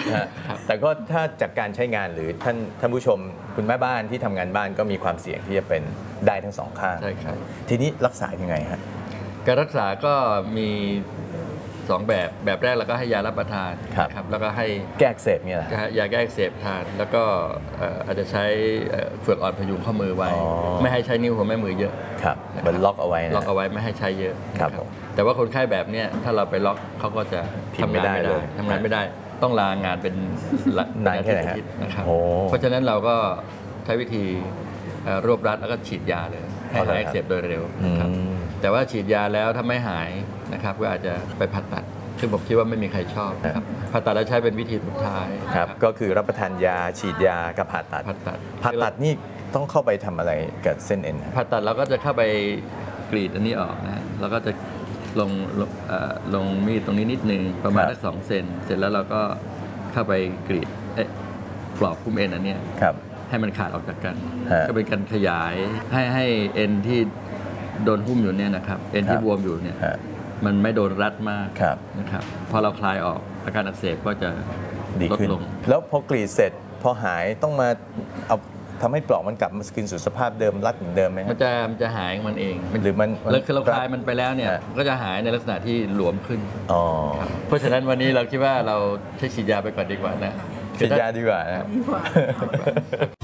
แต่ก็ถ้าจากการใช้งานหรือท่านผู้ชมคุณแม่บ้านที่ทำงานบ้านก็มีความเสี่ยงที่จะเป็นได้ทั้งสองข้างใช่ครับทีนี้รักษายังไงฮะการรักษาก็มี2แบบแรกเราก็ให้ยารับประทานนะครับแล้วก็ให้แก้อักเสบเนี่ยแหละยาแก้อักเสบทาน แล้วก็อาจจะใช้เฟือกอ่อนพยุงข้อมือไว้ ไม่ให้ใช้นิ้วหัวแม่มือเยอะครับเหมือนล็อกเอาไว้นะล็อกเอาไว้ไม่ให้ใช้เยอะครับนะผมแต่ว่าคนไข้แบบเนี้ยถ้าเราไปล็อกเขาก็จะพิมพ์ไม่ได้เลยทำงานไม่ได้ต้องลางานเป็นนานแค่ไหนฮะอาทิตย์นะครับโอ้เพราะฉะนั้นเราก็ใช้วิธีรวบรัดแล้วก็ฉีดยาเลยให้หายอักเสบโดยเร็วนะครับ แต่ว่าฉีดยาแล้วถ้าไม่หายนะครับก็อาจจะไปผ่าตัดซึ่งผมคิดว่าไม่มีใครชอบนะครับผ่าตัดแล้วใช้เป็นวิธีสุดท้ายครับก็คือรับประทานยาฉีดยากับผ่าตัดผ่าตัดผ่าตัดนี่ต้องเข้าไปทำอะไรกับเส้นเอ็นฮะผ่าตัดเราก็จะเข้าไปกรีดอันนี้ออกนะแล้วก็จะลงมีดตรงนี้นิดนึงประมาณสัก2 เซนเสร็จแล้วเราก็เข้าไปกรีดปลอกคุ้มเอ็นอันเนี้ยครับให้มันขาดออกจากกันฮะก็เป็นการขยายให้เอ็นที่โดนหุ้มอยู่เนี่ยนะครับเอ็นที่ครับบวมอยู่เนี่ยฮะมันไม่โดนรัดมากครับนะครับพอเราคลายออกอาการอักเสบก็จะดีลดขึ้นลงแล้วพอกรีดเสร็จพอหายต้องมาเอาทำให้ปลอกมันกลับมาคืนสู่สภาพเดิมรัดเหมือนเดิมไหมมัฮะนจะหายของมันเองหรือมันแล้วคือเราคลายมันไปแล้วเนี่ยฮะก็จะหายในลักษณะที่หลวมขึ้นอ๋อเพราะฉะนั้นวันนี้เราคิดว่าเราใช้ฉีดยาไปก่อนดีกว่านะฉีดยาดีกว่านะ